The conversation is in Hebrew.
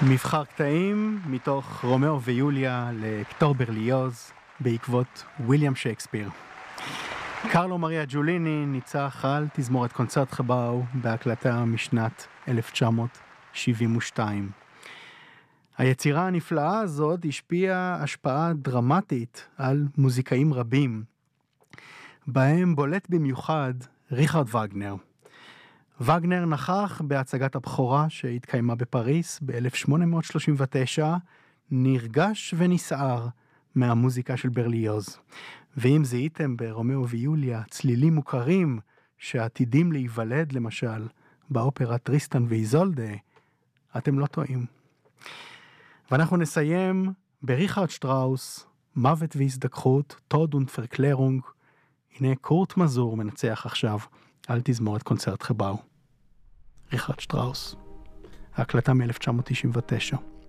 מבחר קטעים מתוך רומאו ויוליה להקטור ברליוז בעקבות ויליאם שייקספיר. קרלו מריה ג'וליני ניצח על תזמורת קונצרטחבאו בהקלטה משנת 1972. היצירה הנפלאה הזאת השפיעה השפעה דרמטית על מוזיקאים רבים, בהם בולט במיוחד ריכרד וגנר. וגנר נכח בהצגת הבכורה שהתקיימה בפריס ב-1839, נרגש ונסער מהמוזיקה של ברליוז. ואם זיהיתם ברומאו ויוליה צלילים מוכרים שעתידים להיוולד למשל באופרה טריסטן ואיזולדה, אתם לא טועים. ואנחנו נסיים בריכרד שטראוס, מוות והזדכחות, טוד ונפרקלרונג. הנה קורט מזור מנצח עכשיו על תזמורת קונצרטחבאו. ריכרד שטראוס, ההקלטה מ-1999.